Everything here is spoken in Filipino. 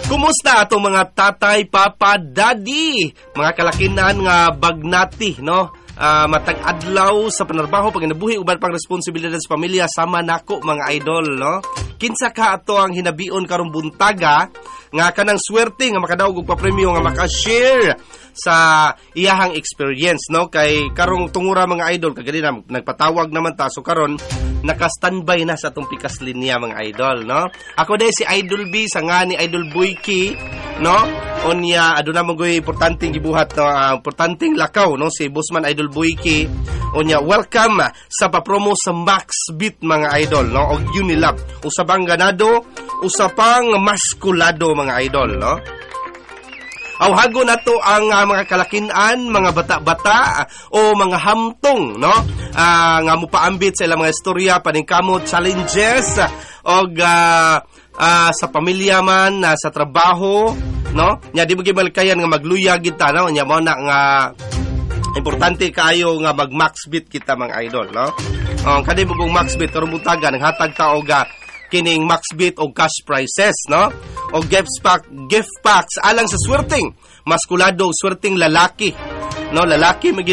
Kumusta atong mga tatay, papa, daddy, mga kalakinan nga bagnati, no? Matag adlaw sa panarbaho pag nabuhi uban pang responsibilidad sa pamilya sama nako mga idol, no? Kinsa ka ato ang hinabion karong buntaga nga kanang swerte nga makadaog og papremyo nga maka-share sa iyahang experience, no? Kay karong tungura mga idol kagadi na nagpatawag naman ta, so karon naka-standby na sa atong pikas linya mga idol, no? Ako day si Idol B sa nga ni Idol Boyki, no? Onya aduna mo goy importanteng gibuhat, no? Importanteng lakaw, no? Si Bossman Idol Boyki. Onya welcome sa papromo sa Max Beat mga idol, no? Og Unilab. Usabang ganado, usapang maskulado mga idol, no? Awhago na to ang mga kalakinan, mga bata-bata o mga hamtong, no? Nga mupaambit sa ilang mga istorya, paningkamot, challenges o sa pamilya man, sa trabaho, no? Nya di magimalkayan nga magluya kita, no? Nya mo na nga importante kayo nga mag-max beat kita mga idol, no? Kani mo kung max beat karong butagan naghatag ta og kining max beat og cash prizes, no? O gift packs alang sa swerteng maskulado, swerteng lalaki, no? Lalaki